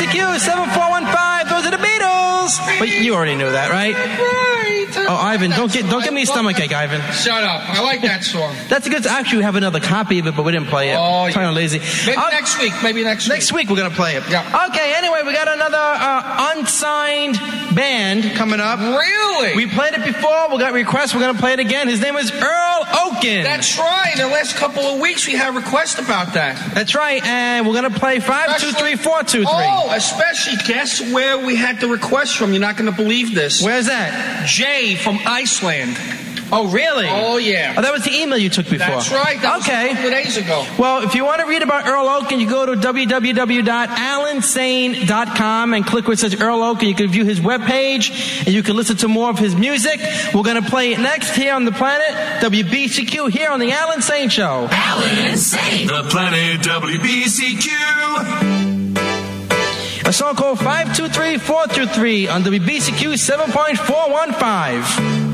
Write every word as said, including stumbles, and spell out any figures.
C Q seven four one five. Those are the Beatles. But you already knew that, right? Right. Oh, Ivan, don't get don't give me a stomachache, Ivan. Shut up. I like that song. That's a good. Actually, we have another copy of it, but we didn't play it. Oh, yeah. Kind of lazy. Maybe Uh, next week. Maybe next week. Next week we're gonna play it. Yeah. Okay. Anyway, we got another uh, unsigned band coming up. Really? We played it before. We got requests. We're gonna play it again. His name is Earl Oaken. That's right. The last couple of weeks we had requests about that. That's right. And we're gonna play five two three four two three. Oh, especially guess where we had the request from. You're not going to believe this. Where's that? Jay from Iceland. Oh, really? Oh, yeah. Oh, that was the email you took before. That's right. That okay. was a couple of days ago. Well, if you want to read about Earl Oaken, you go to w w w dot alan sane dot com and click where it says Earl Oaken. You can view his webpage and you can listen to more of his music. We're going to play it next here on the planet, W B C Q, here on the Alan Sane Show. Alan Sane. The planet W B C Q. A song called five two three four two three on W B C Q seven point four one five.